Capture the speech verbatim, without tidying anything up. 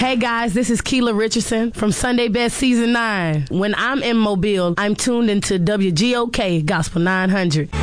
Hey guys, this is Keela Richardson from Sunday Best Season nine. When I'm in Mobile, I'm tuned into W G O K Gospel nine hundred.